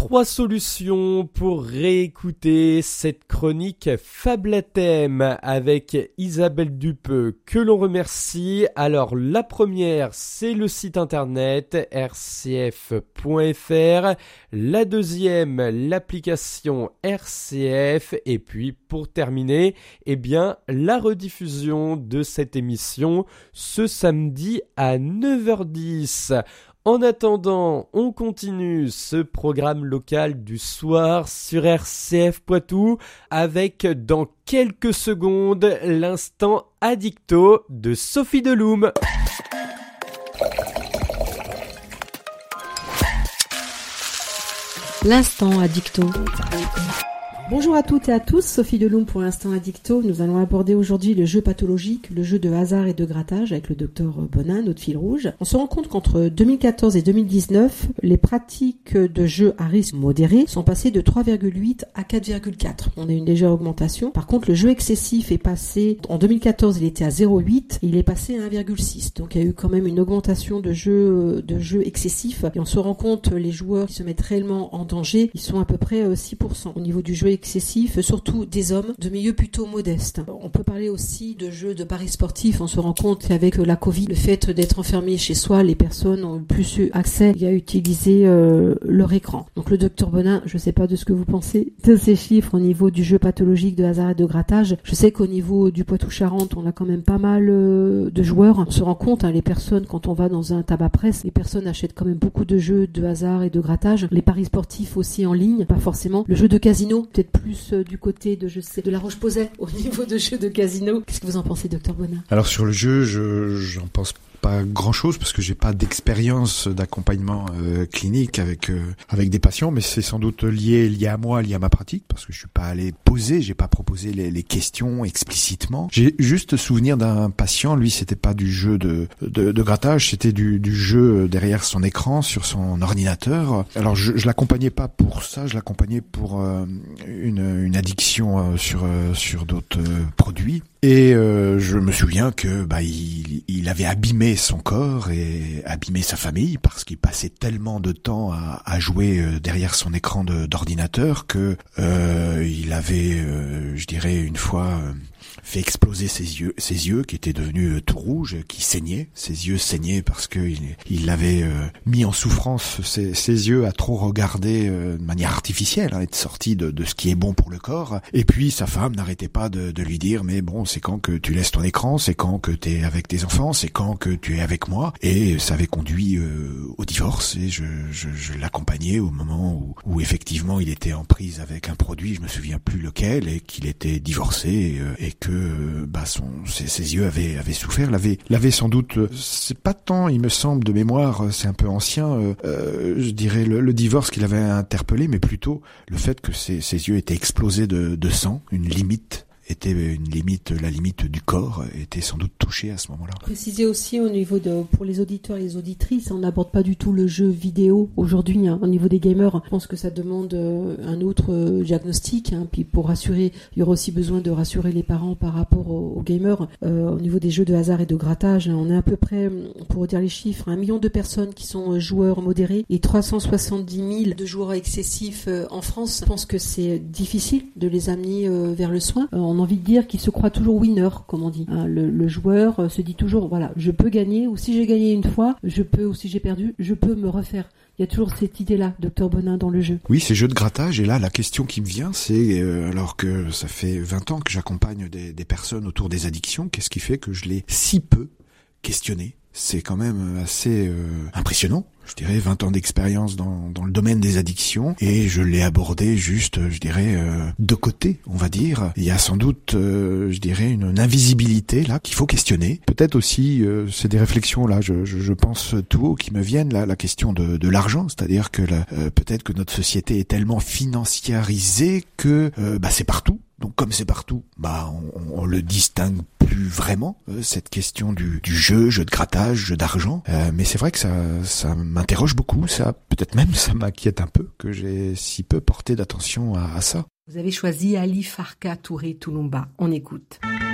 3 solutions pour réécouter cette chronique Fable à thème avec Isabelle Dupeux que l'on remercie. Alors la première, c'est le site internet rcf.fr. La deuxième, l'application RCF. Et puis pour terminer, la rediffusion de cette émission ce samedi à 9h10. En attendant, on continue ce programme local du soir sur RCF Poitou avec dans quelques secondes l'instant Addicto de Sophie Deloum. L'instant Addicto. Bonjour à toutes et à tous, Sophie Deloum pour l'instant Addicto. Nous allons aborder aujourd'hui le jeu pathologique, le jeu de hasard et de grattage avec le docteur Bonin, notre fil rouge. On se rend compte qu'entre 2014 et 2019, les pratiques de jeux à risque modéré sont passées de 3,8 à 4,4. On a une légère augmentation. Par contre, le jeu excessif est passé, en 2014 il était à 0,8 et il est passé à 1,6. Donc il y a eu quand même une augmentation de jeux excessifs. Et on se rend compte, les joueurs qui se mettent réellement en danger, ils sont à peu près 6% au niveau du jeu excessif, surtout des hommes de milieux plutôt modestes. On peut parler aussi de jeux de paris sportifs. On se rend compte qu'avec la Covid, le fait d'être enfermé chez soi, les personnes ont plus eu accès à utiliser leur écran. Donc le docteur Bonin, je ne sais pas de ce que vous pensez de ces chiffres au niveau du jeu pathologique de hasard et de grattage. Je sais qu'au niveau du Poitou-Charentes, on a quand même pas mal de joueurs. On se rend compte, les personnes, quand on va dans un tabac presse, les personnes achètent quand même beaucoup de jeux de hasard et de grattage. Les paris sportifs aussi en ligne, pas forcément. Le jeu de casino, peut-être plus du côté de La Roche-Posay au niveau de jeux de casino. Qu'est-ce que vous en pensez, docteur Bonin? Alors sur le jeu, j'en pense pas grand-chose parce que j'ai pas d'expérience d'accompagnement clinique avec des patients, mais c'est sans doute lié à moi, lié à ma pratique, parce que je suis pas allé poser, j'ai pas proposé les questions explicitement. J'ai juste souvenir d'un patient, lui c'était pas du jeu de grattage, c'était du jeu derrière son écran sur son ordinateur. Alors je l'accompagnais pas pour ça, je l'accompagnais pour une addiction sur d'autres produits. Et je me souviens que il avait abîmé son corps et abîmé sa famille parce qu'il passait tellement de temps à jouer derrière son écran d'ordinateur que il avait, je dirais une fois, fait exploser ses yeux qui étaient devenus tout rouges, qui saignaient. Ses yeux saignaient parce que il avait mis en souffrance ses yeux à trop regarder de manière artificielle, être sorti de ce qui est bon pour le corps. Et puis sa femme n'arrêtait pas de lui dire, mais bon, c'est quand que tu laisses ton écran, c'est quand que t'es avec tes enfants, c'est quand que tu es avec moi. Et ça avait conduit au divorce et je l'accompagnais au moment où effectivement il était en prise avec un produit, je me souviens plus lequel, et qu'il était divorcé et que ses yeux avaient souffert, l'avaient sans doute, c'est pas tant, il me semble de mémoire, c'est un peu ancien, je dirais le divorce qui l'avait interpellé, mais plutôt le fait que ses yeux étaient explosés de sang, la limite du corps était sans doute touchée à ce moment-là. Préciser aussi au niveau pour les auditeurs et les auditrices, on n'aborde pas du tout le jeu vidéo aujourd'hui, au niveau des gamers. Je pense que ça demande un autre diagnostic, puis pour rassurer, il y aura aussi besoin de rassurer les parents par rapport aux gamers. Au niveau des jeux de hasard et de grattage, on est à peu près, pour dire les chiffres, 1 million de personnes qui sont joueurs modérés et 370 000 de joueurs excessifs en France. Je pense que c'est difficile de les amener vers le soin. On a envie de dire qu'il se croit toujours winner, comme on dit. Le joueur se dit toujours, voilà, je peux gagner, ou si j'ai gagné une fois, je peux, ou si j'ai perdu, je peux me refaire. Il y a toujours cette idée-là, docteur Bonin, dans le jeu. Oui, ces jeux de grattage, et là, la question qui me vient, c'est, alors que ça fait 20 ans que j'accompagne des personnes autour des addictions, qu'est-ce qui fait que je l'ai si peu questionné? C'est quand même assez impressionnant. Je dirais 20 ans d'expérience dans le domaine des addictions, et je l'ai abordé juste, je dirais, de côté, on va dire. Il y a sans doute, je dirais, une invisibilité là qu'il faut questionner. Peut-être aussi, c'est des réflexions là, je pense tout haut qui me viennent là, la question de l'argent, c'est-à-dire que peut-être que notre société est tellement financiarisée que c'est partout. Donc comme c'est partout, on le distingue plus vraiment, cette question du jeu de grattage, jeu d'argent. Mais c'est vrai que ça m'interroge beaucoup, ça m'inquiète un peu que j'ai si peu porté d'attention à ça. Vous avez choisi Ali Farka Touré Toulumba. On écoute.